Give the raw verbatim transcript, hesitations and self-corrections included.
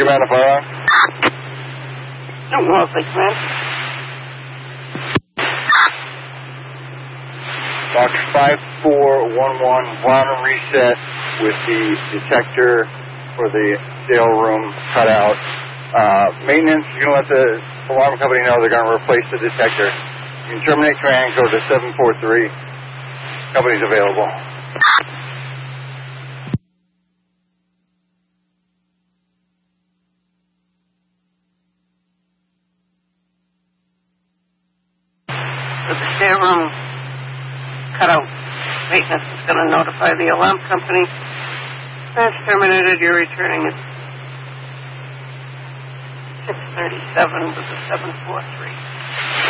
Command, fire on. Don't know if they can. Box five four one one, bottom reset with the detector for the sale room cut out. Uh, maintenance, you're going to let the alarm company know they're going to replace the detector. You can terminate command, go to seven four three. Company's available. So the sale room cutout maintenance is going to notify the alarm company. That's terminated. You're returning at six thirty-seven with the seven four three.